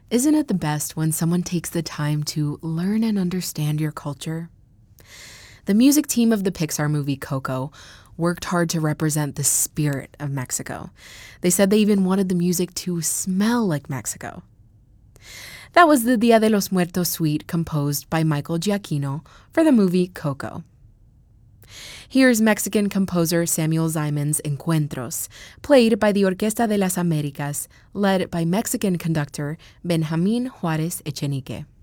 Isn't it the best when someone takes the time to learn and understand your culture? The music team of the Pixar movie Coco worked hard to represent the spirit of Mexico. They said they even wanted the music to smell like Mexico. That was the Dia de los Muertos suite composed by Michael Giacchino for the movie Coco. Here's Mexican composer Samuel Simon's Encuentros, played by the Orquesta de las Américas, led by Mexican conductor Benjamín Juárez Echenique.